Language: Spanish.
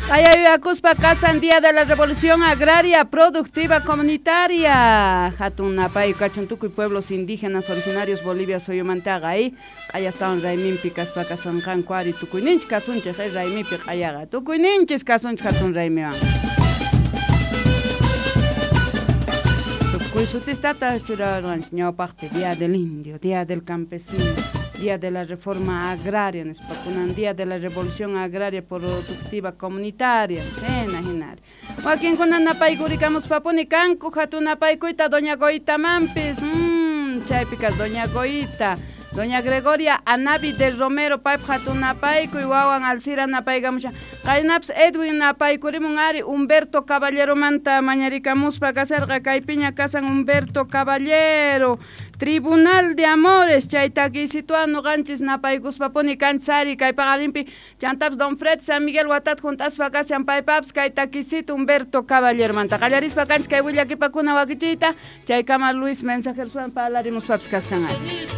Ayayuyakuspa casan Día de la Revolución Agraria Productiva Comunitaria. Hatunapay Cachuntuco y pueblos indígenas originarios Bolivia Soyomantaga ahí. Allá estaban Raiminpi Caspaca Sanjan Cuari Tucuininch Casunche Raimipi Ayaga. Tucuininchis Casunch Hatun Raimiwan. Tucuisutistata Churaran Ñauparte, Día del Indio, Día del Campesino. Día de la Reforma Agraria, Día de la Revolución Agraria Productiva Comunitaria. Joaquín Kunanapay Guricamos Papuni Cancu, Hatunapay Cuita, Doña Goita Mampis, Chaipicas, Doña Goita, Doña Gregoria Anabi del Romero, Paip Hatunapay, Cuihuawan Alcira Napay Gamusha, Kainaps Edwin Napay Curimungari, Humberto Caballero Manta, Mañarica Muspa, Cacerga, Caipiña, Casan Humberto Caballero. Tribunal de Amores, Chaitaki, Situano, Ganchis, Napay, Guspaponi, Canchari, Caipagalimpi, Chantaps, Don Fred, San Miguel, Watat, Juntas, Vacacian, Paipaps, Caitaquisito, Humberto Caballero, Manta, Callaris, Vacanch, Caihuilla, Kipacuna, Vaquichita, Chaicama, Luis, Mensajer, Suan, Palarimos, Paps, Cascanay.